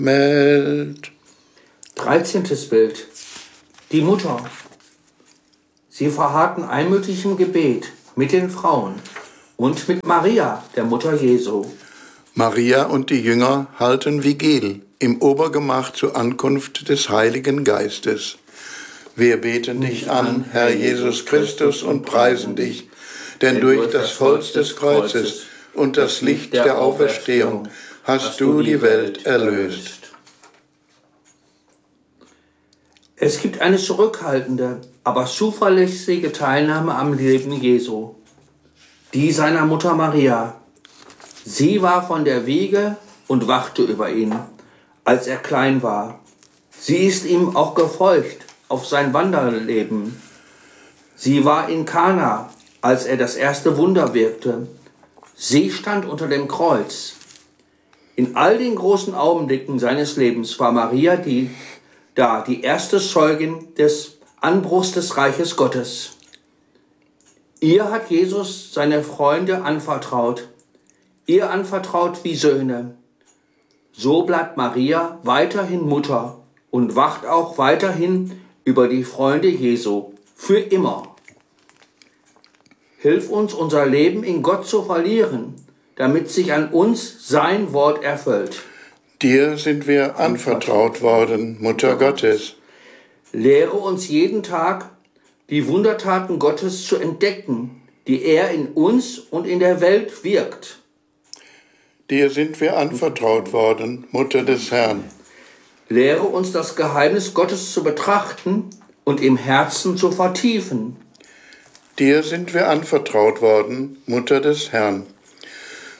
Meld. 13. Bild. Die Mutter. Sie verharrten einmütig im Gebet mit den Frauen und mit Maria, der Mutter Jesu. Maria und die Jünger halten Vigil im Obergemach zur Ankunft des Heiligen Geistes. Wir beten dich an, Herr Jesus Christus, und preisen dich, denn durch das Holz des Kreuzes und das Licht der Auferstehung hast du die Welt erlöst. Es gibt eine zurückhaltende, aber zuverlässige Teilnahme am Leben Jesu, die seiner Mutter Maria. Sie war von der Wiege und wachte über ihn, als er klein war. Sie ist ihm auch gefolgt auf sein Wanderleben. Sie war in Kana, als er das erste Wunder wirkte. Sie stand unter dem Kreuz. In all den großen Augenblicken seines Lebens war Maria die erste Zeugin des Anbruchs des Reiches Gottes. Ihr hat Jesus seine Freunde anvertraut, ihr anvertraut wie Söhne. So bleibt Maria weiterhin Mutter und wacht auch weiterhin über die Freunde Jesu für immer. Hilf uns, unser Leben in Gott zu verlieren, damit sich an uns sein Wort erfüllt. Dir sind wir anvertraut worden, Mutter Gottes. Lehre uns jeden Tag, die Wundertaten Gottes zu entdecken, die er in uns und in der Welt wirkt. Dir sind wir anvertraut worden, Mutter des Herrn. Lehre uns das Geheimnis Gottes zu betrachten und im Herzen zu vertiefen. Dir sind wir anvertraut worden, Mutter des Herrn.